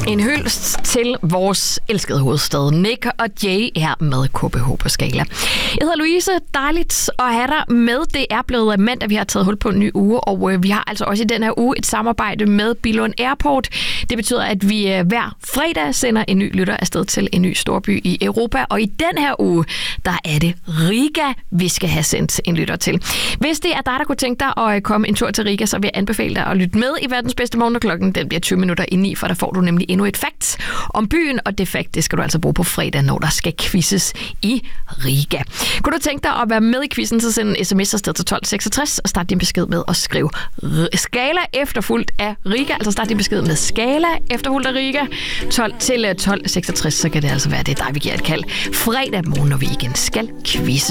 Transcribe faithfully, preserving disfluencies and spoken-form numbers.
En hyldest til vores elskede hovedstad. Nick og Jay er med K B H på Skala. Jeg hedder Louise. Dejligt at have dig med. Det er blevet mandag, vi har taget hul på en ny uge, og vi har altså også i den her uge et samarbejde med Billund Airport. Det betyder, at vi hver fredag sender en ny lytter afsted til en ny storby i Europa, og i den her uge, der er det Riga, vi skal have sendt en lytter til. Hvis det er dig, der kunne tænke dig at komme en tur til Riga, så vil jeg anbefale dig at lytte med i verdens bedste morgen. Klokken den bliver tyve minutter i ni, for der får du nemlig endnu et fakt om byen, og det fakt, det skal du altså bruge på fredag, når der skal quizzes i Riga. Kunne du tænke dig at være med i quizzen, så send en sms afsted til tolv seksogtres og start din besked med at skrive Skala efterfulgt af Riga, altså start din besked med Skala efterfulgt af Riga, tolv til tolv seksogtres, så kan det altså være, det er dig, vi giver et kald fredag morgen, når vi igen skal quizze.